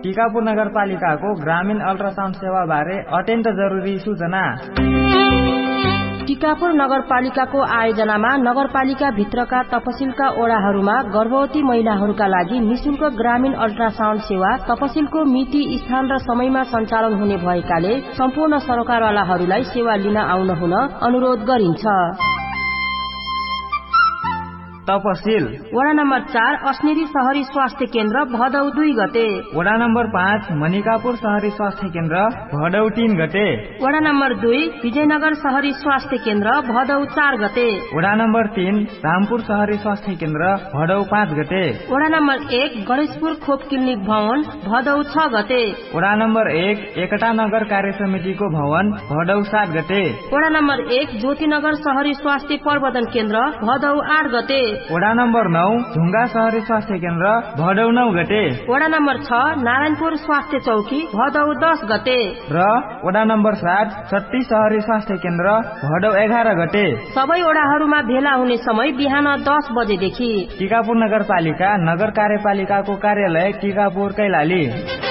टिकापुर नगरपालिकाको ग्रामीण अल्ट्रासाउन्ड सेवा बारे अत्यन्त जरुरी सूचना। टिकापुर नगरपालिकाको आयोजनामा नगरपालिका भित्रका तपसिलका ओडाहरूमा गर्भवती महिलाहरूका लागि निशुल्क ग्रामीण अल्ट्रासाउन्ड सेवा तपसिलको मिति, स्थान र समयमा सञ्चालन हुने भएकाले सम्पूर्ण सरकारवालाहरूलाई सेवा लिन आउन हुन अनुरोध गरिन्छ। तपसिल वडा नम्बर 4 अस्नेरी शहरी स्वास्थ्य केन्द्र भदौ 2 गते। वडा नम्बर 5 मनिकापुर शहरी स्वास्थ्य केन्द्र भदौ 3 गते। वडा नम्बर 2 विजयनगर शहरी स्वास्थ्य केन्द्र भदौ 4 गते। वडा नम्बर 3 रामपुर शहरी स्वास्थ्य केन्द्र भदौ 5 गते। वडा नम्बर 1 गणेशपुर खोप क्लिनिक भवन भदौ 6 गते। वडा नम्बर 1 एकटा नगर कार्य समितिको भवन भदौ 7 गते। वडा नम्बर 1 ज्योतिनगर शहरी स्वास्थ्य प्रवर्धन केन्द्र भदौ 8 गते। वडा नम्बर 9 ढुङ्गा शहरी स्वास्थ्य केन्द्र भदौ 9 गते। वडा नम्बर 6 नारायणपुर स्वास्थ्य चौकी भदौ 10 गते र वडा नम्बर 7 छत्ती शहरी स्वास्थ्य केन्द्र भदौ 11 गते। सबै वडाहरूमा भेला हुने समय बिहान 10 बजेदेखि। टिकापुर नगरपालिका नगर कार्यपालिकाको कार्यालय टिकापुर कैलाली।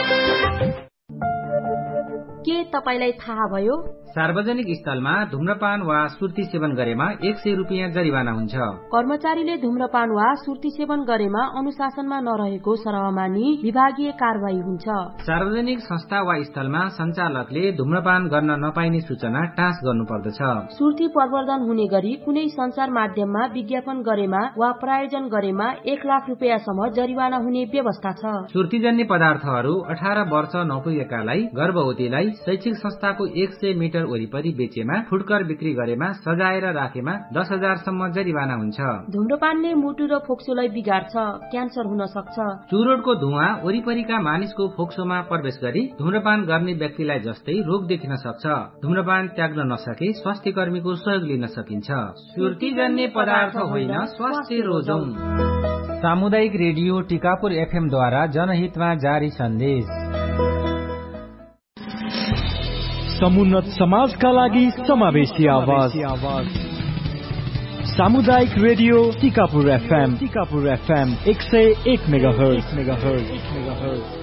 के तपाईलाई थाहा भयो? सार्वजनिक स्थलमा धूम्रपान वा सुर्ती सेवन गरेमा 100 रुपियाँ जरिवाना हुन्छ। कर्मचारीले धूम्रपान वा सुर्ती सेवन गरेमा अनुशासनमा नरहेको सरहमानी विभागीय कारवाही हुन्छ। सार्वजनिक संस्था वा स्थलमा सञ्चालकले धूम्रपान गर्न नपाइने सूचना टाँस गर्नुपर्दछ। सुर्ती प्रवर्धन हुने गरी कुनै सञ्चार माध्यममा विज्ञापन गरेमा वा प्रायोजन गरेमा 1 लाख रुपियाँसम्म जरिवाना हुने व्यवस्था छ। सुर्तीजन्य पदार्थहरू 18 वर्ष नपुगेकालाई, गर्भवतीलाई, शैक्षिक संस्थाको 100 मिटर वरिपरि बेचेमा, फुटकर बिक्री गरेमा, सजाएर राखेमा 10,000 सम्म जरिवाना हुन्छ। धूम्रपानले मुटु र फोक्सोलाई बिगार्छ, क्यान्सर हुन सक्छ। चुरोटको धुवाँ वरिपरिका मानिसको फोक्सोमा प्रवेश गरी धूम्रपान गर्ने व्यक्तिलाई जस्तै रोग देखिन सक्छ। धूम्रपान त्याग्न नसके स्वास्थ्य कर्मीको सहयोग लिन सकिन्छ। सुर्तीजन्य पदार्थ होइन, स्वास्थ्य रोजौं। सामुदायिक रेडियो टिकापुर FM द्वारा जनहितमा जारी सन्देश। समुन्नत समाजका लागि समावेशी आवाज। सामुदायिक रेडियो टिकापुर FM 101 मेगाहर्ज।